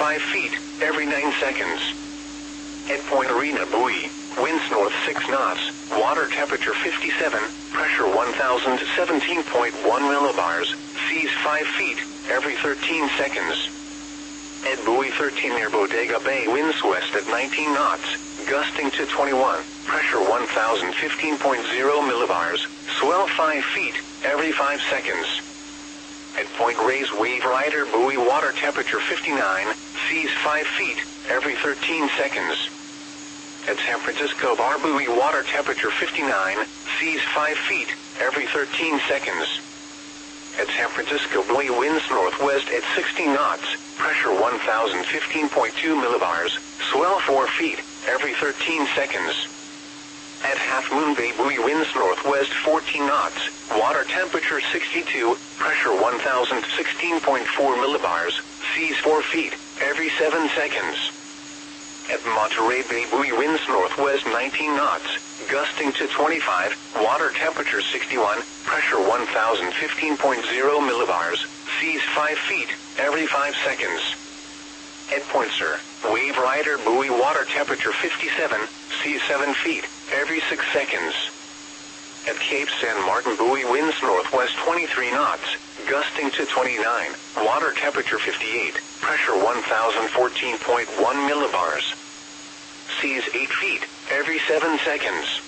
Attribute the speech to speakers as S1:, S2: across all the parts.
S1: 5 feet every 9 seconds. At Point Arena buoy, winds north 6 knots, water temperature 57, pressure 1017.1 millibars, seas 5 feet every 13 seconds. At buoy 13 near Bodega Bay, winds west at 19 knots, gusting to 21, pressure 1015.0 millibars, swell 5 feet every 5 seconds. At Point Reyes Wave Rider buoy, water temperature 59, seas 5 feet every 13 seconds. At San Francisco Bar buoy, water temperature 59, seas 5 feet every 13 seconds. At San Francisco buoy, winds northwest at 60 knots, pressure 1015.2 millibars, swell 4 feet every 13 seconds. At Half Moon Bay buoy, winds northwest 14 knots, water temperature 62, pressure 1016.4 millibars, seas 4 feet every 7 seconds. At Monterey Bay buoy, winds northwest 19 knots, gusting to 25, water temperature 61, pressure 1015.0 millibars, seas 5 feet every 5 seconds. At Point Sur Wave Rider buoy, water temperature 57, seas 7 feet every 6 seconds. At Cape San Martin buoy, winds northwest 23 knots, gusting to 29, water temperature 58, pressure 1014.1 millibars, seas 8 feet every 7 seconds.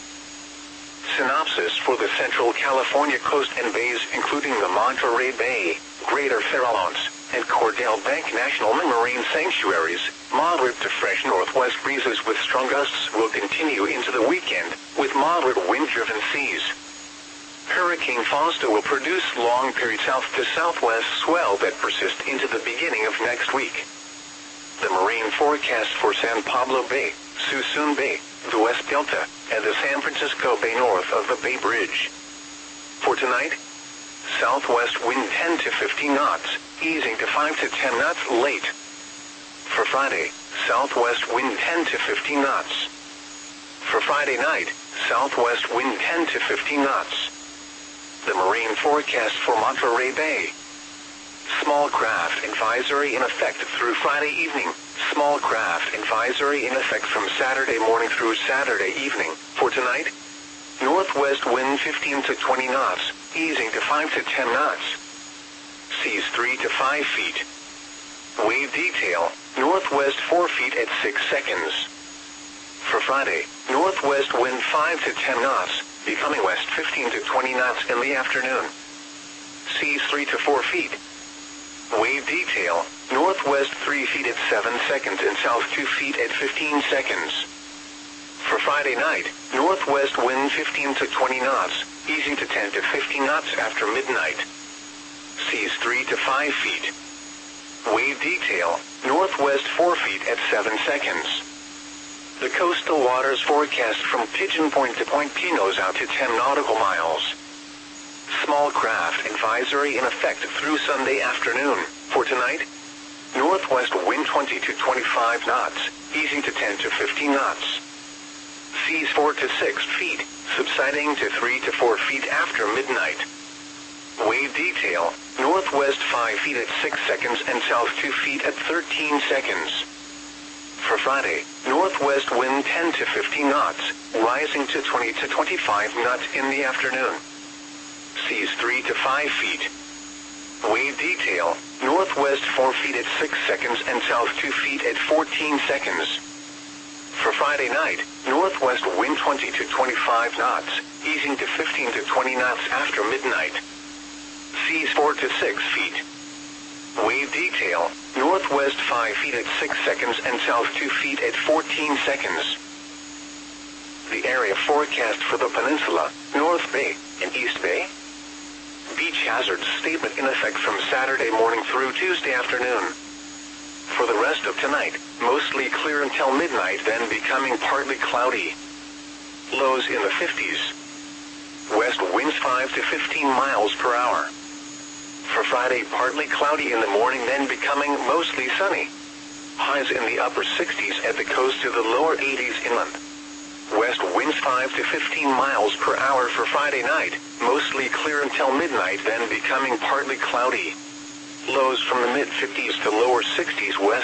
S1: Synopsis for the Central California coast and bays, including the Monterey Bay, Greater Farallones, and Cordell Bank National Marine Sanctuaries. Moderate to fresh northwest breezes with strong gusts will continue into the weekend, with moderate wind-driven seas. Hurricane Fausto will produce long-period south to southwest swell that persist into the beginning of next week. The marine forecast for San Pablo Bay, Suisun Bay, the West Delta, and the San Francisco Bay north of the Bay Bridge. For tonight, southwest wind 10 to 15 knots, easing to 5 to 10 knots late. For Friday, southwest wind 10 to 15 knots. For Friday night, southwest wind 10 to 15 knots. The marine forecast for Monterey Bay. Small craft advisory in effect through Friday evening. Small craft advisory in effect from Saturday morning through Saturday evening. For tonight, northwest wind 15 to 20 knots, easing to 5 to 10 knots. Seas 3 to 5 feet. Wave detail, northwest 4 feet at 6 seconds. For Friday, northwest wind 5 to 10 knots, becoming west 15 to 20 knots in the afternoon. Seas 3 to 4 feet. Wave detail, northwest 3 feet at 7 seconds and south 2 feet at 15 seconds. For Friday night, northwest wind 15 to 20 knots, easing to 10 to 15 knots after midnight. Seas 3 to 5 feet. Wave detail, northwest 4 feet at 7 seconds. The coastal waters forecast from Pigeon Point to Point Pinos out to 10 nautical miles. Small craft advisory in effect through Sunday afternoon. For tonight, northwest wind 20 to 25 knots, easing to 10 to 15 knots. Seas 4 to 6 feet, subsiding to 3 to 4 feet after midnight. Wave detail, northwest 5 feet at 6 seconds and south 2 feet at 13 seconds. For Friday, northwest wind 10 to 15 knots, rising to 20 to 25 knots in the afternoon. Seas 3 to 5 feet. Wave detail, northwest 4 feet at 6 seconds and south 2 feet at 14 seconds. For Friday night, northwest wind 20 to 25 knots, easing to 15 to 20 knots after midnight. Seas 4 to 6 feet. Wave detail, northwest 5 feet at 6 seconds and south 2 feet at 14 seconds. The area forecast for the peninsula, North Bay, and East Bay. Beach hazard statement in effect from Saturday morning through Tuesday afternoon. For the rest of tonight, mostly clear until midnight, then becoming partly cloudy. Lows in the 50s. West winds 5 to 15 miles per hour. For Friday, partly cloudy in the morning, then becoming mostly sunny. Highs in the upper 60s at the coast to the lower 80s inland. West winds 5 to 15 miles per hour for Friday night, mostly clear until midnight, then becoming partly cloudy. Lows from the mid-50s to lower 60s west.